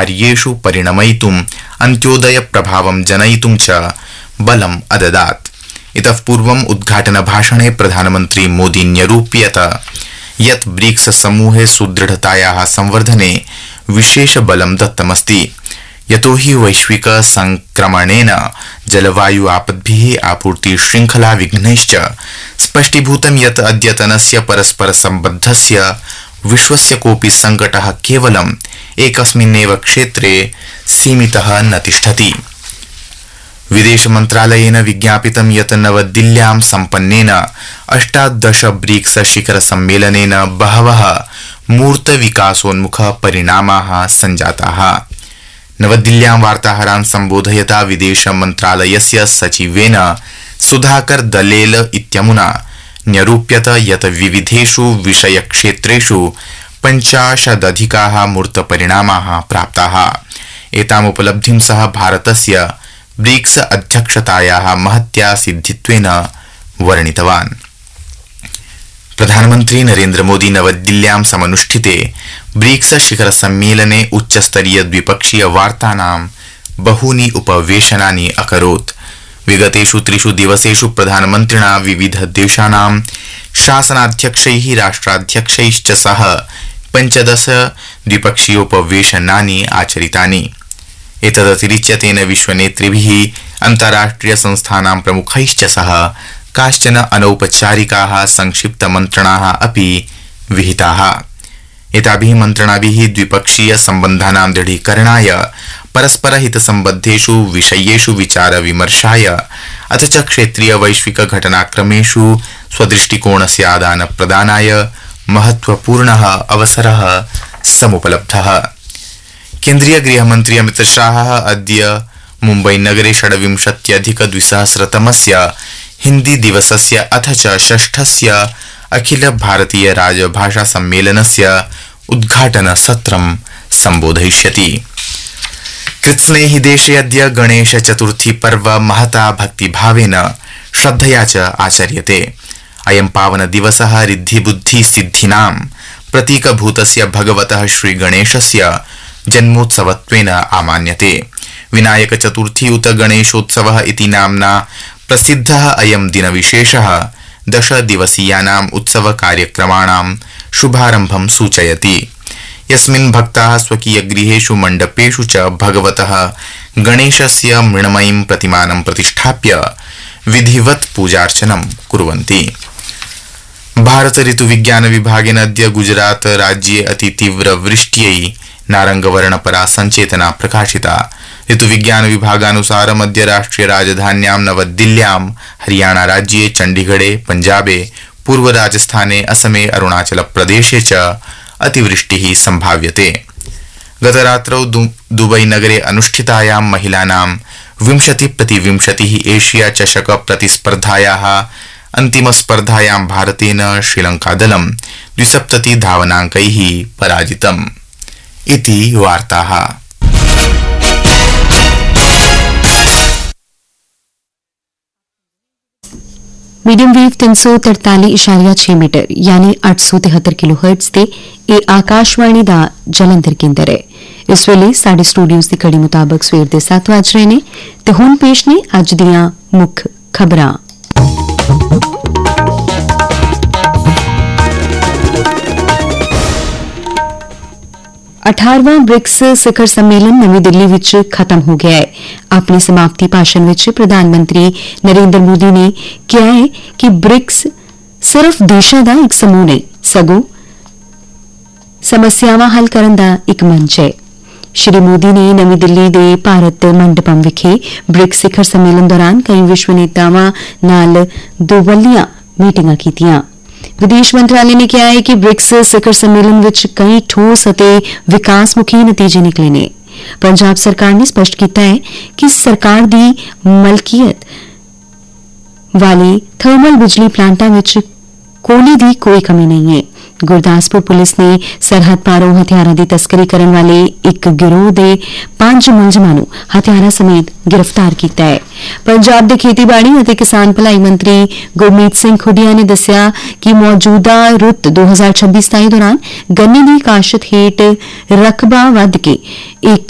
कार्येषु परिणमयितुम् अन्त्योदय प्रभावं जनयितुं च बलम् अददात्। इतः पूर्वम् उद्घाटन भाषणे प्रधानमन्त्री मोदी न्यरूपयत् यत् ब्रिक्स समूहे सुदृढतायाः संवर्धने विशेष बलं दत्तमस्ति, यतो हि वैश्विक संक्रमणेन जलवायु आपद्भिः आपूर्ति श्रृंखला विघ्नैश्च स्पष्टीभूतं यत् अद्यतनस्य परस्पर सम्बद्धस्य विश्वस्य कोऽपि संकटः केवलम् एकस्मिन्नेव क्षेत्रे सीमितः न तिष्ठति। विदेश मन्त्रालयेन विज्ञापितं यत् नवदिल्ल्यां सम्पन्नेन 18 ब्रिक्स शिखर सम्मेलनेन बहवः मूर्त विकासोन्मुख परिणामाः सञ्जाताः। नवदिल्ल्यां वार्ताहरान् सम्बोधयता विदेश मन्त्रालयस्य सचिवेन सुधाकर दलेल इत्यमुना न्यरूप्यत यत् विविधेषु विषयक्षेत्रेषु 50 मूर्त परिणामाः प्राप्ताः। एतामुपलब्धिं सह भारतस्य ब्रिक्स अध्यक्षतायाः महत्या सिद्धित्वेन वर्णितवान्। प्रधानमन्त्री नरेन्द्र मोदी नवदिल्ल्यां समनुष्ठिते ब्रिक्स शिखर सम्मेलने उच्चस्तरीय द्विपक्षीय वार्तानां बहूनि उपवेशनानि अकरोत्। विगतेषु 3 दिवसेषु प्रधानमन्त्रिणा विविध देशानां शासनाध्यक्षैः राष्ट्राध्यक्षैश्च सह 15 द्विपक्षीयोपवेशनानि आचरितानि। एतदतिरिच्य तेन विश्वनेतृभिः अन्ताराष्ट्रिय संस्थानां प्रमुखैश्च सह काश्चन अनौपचारिकाः संक्षिप्त मन्त्रणाः अपि विहिताः। एताभिः मन्त्रणाभिः द्विपक्षीय सम्बन्धानां दृढीकरणाय, परस्पर हितसम्बद्धेषु विषयेषु विचार विमर्शाय अथ च क्षेत्रीय वैश्विक घटनाक्रमेषु स्वदृष्टिकोणस्य आदान प्रदानाय महत्वपूर्णः अवसरः समुपलब्धः। केन्द्रीय गृहमन्त्री अमित शाहः अद्य मुम्बई नगरे 26+2000तमस्य हिन्दी दिवसस्य अथ च 6स्य अखिल भारतीय राजभाषा सम्मेलनस्य उद्घाटन सत्रं सम्बोधयिष्यति। कृत्स्नेहि देशे अद्य गणेश चतुर्थी पर्व महता भक्तिभावेन श्रद्धया च आचर्यते। अयं पावन दिवसः रिद्धिबुद्धि सिद्धिनां प्रतीकभूतस्य भगवतः श्रीगणेशस्य जन्मोत्सवत्वेन आमान्यते। विनायक चतुर्थी उत गणेशोत्सवः इति नाम्ना प्रसिद्धः अयं दिनविशेषः 10 दिवसीयानाम् उत्सव कार्यक्रमाणां शुभारम्भं सूचयति, यस्मिन् भक्ताः स्वकीयगृहेषु मण्डपेषु च भगवतः गणेशस्य मृण्मयीं प्रतिमानं प्रतिष्ठाप्य विधिवत् पूजार्चनं कुर्वन्ति। भारत ऋतुविज्ञान विभागेन अद्य गुजरात राज्ये अतितीव्र वृष्ट्यै नारंगवर्णपरा संचेतना प्रकाशिता। ऋतुविज्ञान विभागानुसारम् अद्य राष्ट्रिय राजधान्यां नवदिल्ल्यां, हरियाणा राज्ये चण्डीगढे, पञ्जाबे, पूर्व राजस्थाने, असमे, अरुणाचल प्रदेशे च अतिवृष्टिः संभाव्यते। गतरात्रौ दुबई नगरे अनुष्ठितायां महिलानां 20x20 एशिया चषक प्रतिस्पर्धायाः अन्तिमस्पर्धायां भारतेन श्रीलंकादलं 270 धावनाङ्कैः पराजितम्। इति वार्ताः। मीडियम वेव 343.6 मीटर यानी 873 किलोहर्ट्ज ते ਇਹ ਆਕਾਸ਼ਵਾਣੀ ਦਾ ਜਲੰਧਰ ਕੇਂਦਰ ਹੈ। ਇਸ ਵੇਲੇ ਸਾਡੇ ਸਟੂਡੀਓਜ਼ ਦੀ ਘੜੀ ਮੁਤਾਬਕ ਸਵੇਰ ਦੇ 7 ਵਜ ਰਹੇ ਨੇ ਤੇ ਹੁਣ ਪੇਸ਼ ਨੇ ਅੱਜ ਦੀਆਂ ਮੁੱਖ ਖਬਰਾਂ। 18ਵਾਂ ब्रिक्स शिखर सम्मेलन नवी दिल्ली विच खत्म हो गया है। अपने समाप्ति भाषण विच प्रधानमंत्री नरेंद्र मोदी ने कहा है कि ब्रिक्स सिर्फ देशों का एक समूह नहीं सगों समस्यावां हल करन दा एक मंच है। श्री मोदी ने नवी दिल्ली दे भारत मंडपम विखे ब्रिक्स शिखर सम्मेलन दौरान कई विश्व नेतावां नाल दोवलियां मीटिंगां कीतियां। विदेश मंत्रालय ने कहा है कि ब्रिक्स शिखर सम्मेलन विच कई ठोस अते विकासमुखी नतीजे निकले ने। पंजाब सरकार ने स्पष्ट किया है कि सरकार दी मलकीयत वाले थर्मल बिजली प्लांटां विच कोयले दी कोई कमी नहीं है। गुरदासपुर पुलिस ने सरहद पारों हथियारों की तस्करी करने वाले एक गिरोह के 5 मुलजमां नूं हथियारों समेत गिरफ्तार किया है। पंजाब के खेतीबाड़ी और किसान भलाई मंत्री गुरमीत सिंह खुडिया ने दस्सिया कि मौजूदा रुत 2026-27 दौरान गन्ने की काश्त हेठ रकबा वध के 1